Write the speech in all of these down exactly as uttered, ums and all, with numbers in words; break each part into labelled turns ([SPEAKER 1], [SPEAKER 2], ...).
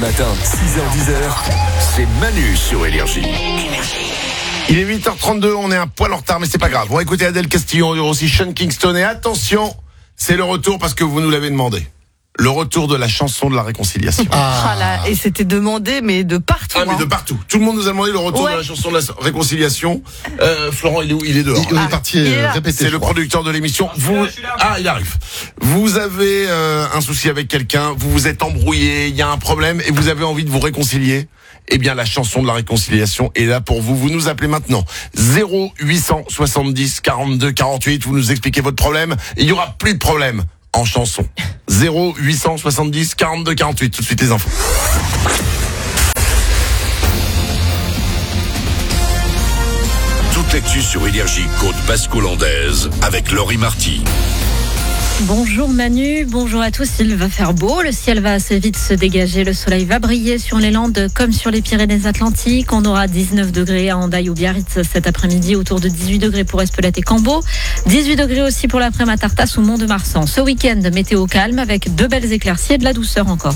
[SPEAKER 1] matin, six heures dix, c'est Manu sur Énergie.
[SPEAKER 2] Il est huit heures trente-deux, on est un poil en retard, mais c'est pas grave. On va écouter Adèle Castillon, on aura aussi Sean Kingston. Et attention, c'est le retour parce que vous nous l'avez demandé. Le retour de la chanson de la réconciliation.
[SPEAKER 3] Ah, ah là, et c'était demandé, mais de partout.
[SPEAKER 2] Ah, mais de partout. Tout le monde nous a demandé le retour ouais. de la chanson de la réconciliation. Euh, Florent, il est où? Il est dehors.
[SPEAKER 4] Il, il est parti euh, répéter.
[SPEAKER 2] C'est le producteur de l'émission. Vous, ah, il arrive. Vous avez euh, un souci avec quelqu'un, vous vous êtes embrouillé, il y a un problème et vous avez envie de vous réconcilier. Eh bien, la chanson de la réconciliation est là pour vous. Vous nous appelez maintenant. zéro huit cent soixante-dix quarante-deux quarante-huit. Vous nous expliquez votre problème. Il y aura plus de problème en chanson. zéro huit cent soixante-dix quarante-deux quarante-huit. Tout de suite les infos.
[SPEAKER 1] Toute l'actu sur Énergie Côte Basque-Hollandaise avec Laurie Marty.
[SPEAKER 5] Bonjour Manu, bonjour à tous. Il va faire beau, le ciel va assez vite se dégager, le soleil va briller sur les Landes comme sur les Pyrénées-Atlantiques. On aura dix-neuf degrés à Hendaye ou Biarritz cet après-midi, autour de dix-huit degrés pour Espelette et Cambo, dix-huit degrés aussi pour l'après-midi à Tartas ou Mont-de-Marsan. Ce week-end, météo calme avec de belles éclaircies et de la douceur encore.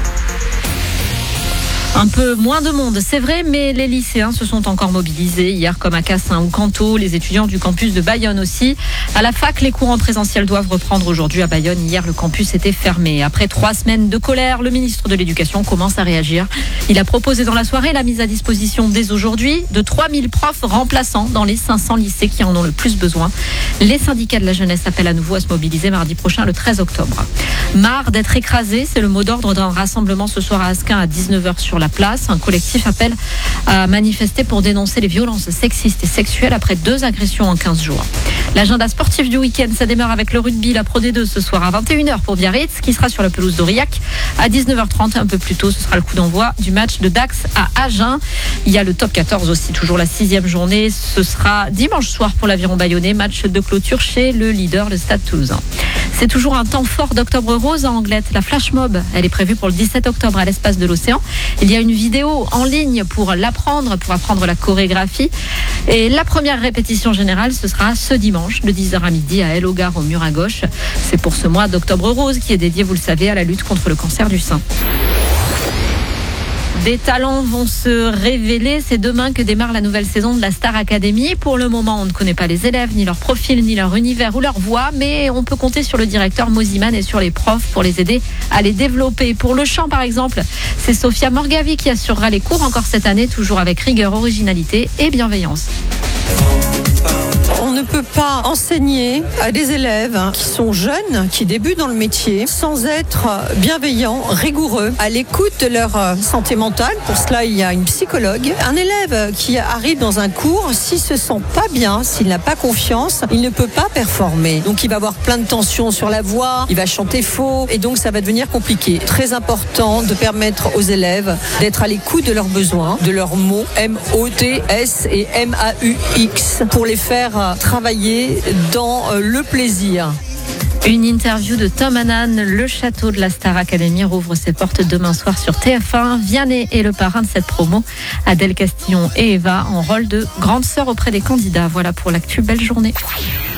[SPEAKER 5] Un peu moins de monde, c'est vrai, mais les lycéens se sont encore mobilisés hier comme à Cassin ou Canto, les étudiants du campus de Bayonne aussi. À la fac, les cours en présentiel doivent reprendre aujourd'hui à Bayonne. Hier, le campus était fermé. Après trois semaines de colère, le ministre de l'Éducation commence à réagir. Il a proposé dans la soirée la mise à disposition dès aujourd'hui de trois mille profs remplaçants dans les cinq cents lycées qui en ont le plus besoin. Les syndicats de la jeunesse appellent à nouveau à se mobiliser mardi prochain, le treize octobre. Marre d'être écrasé, c'est le mot d'ordre d'un rassemblement ce soir à Asquin à dix-neuf heures sur la place. Un collectif appelle à manifester pour dénoncer les violences sexistes et sexuelles après deux agressions en quinze jours. L'agenda sportif du week-end, ça démarre avec le rugby, la Pro D deux ce soir à vingt et une heures pour Biarritz, qui sera sur la pelouse d'Aurillac. À dix-neuf heures trente, un peu plus tôt, ce sera le coup d'envoi du match de Dax à Agen. Il y a le top quatorze aussi, toujours la sixième journée. Ce sera dimanche soir pour l'Aviron Bayonnais, match de clôture chez le leader, le Stade Toulousain. C'est toujours un temps fort d'Octobre Rose à Anglette. La Flash Mob, elle est prévue pour le dix-sept octobre à l'Espace de l'Océan. Il y a une vidéo en ligne pour l'apprendre, pour apprendre la chorégraphie. Et la première répétition générale, ce sera ce dimanche de dix heures à midi à Elogare au mur à gauche. C'est pour ce mois d'Octobre Rose qui est dédié, vous le savez, à la lutte contre le cancer du sein. Des talents vont se révéler. C'est demain que démarre la nouvelle saison de la Star Academy. Pour le moment, on ne connaît pas les élèves, ni leur profil, ni leur univers ou leur voix, mais on peut compter sur le directeur Moziman et sur les profs pour les aider à les développer. Pour le chant, par exemple, c'est Sophia Morgavi qui assurera les cours encore cette année, toujours avec rigueur, originalité et bienveillance.
[SPEAKER 3] On ne peut pas enseigner à des élèves qui sont jeunes, qui débutent dans le métier, sans être bienveillants, rigoureux, à l'écoute de leur santé mentale. Pour cela, il y a une psychologue. Un élève qui arrive dans un cours, s'il se sent pas bien, s'il n'a pas confiance, il ne peut pas performer. Donc, il va avoir plein de tensions sur la voix, il va chanter faux, et donc ça va devenir compliqué. Très important de permettre aux élèves d'être à l'écoute de leurs besoins, de leurs mots, M O T S et M A U X, pour les faire travailler dans le plaisir.
[SPEAKER 5] Une interview de Tom Hannan. Le château de la Star Academy rouvre ses portes demain soir sur T F un. Vianney est le parrain de cette promo. Adèle Castillon et Eva en rôle de grande sœur auprès des candidats. Voilà pour l'actu. Belle journée.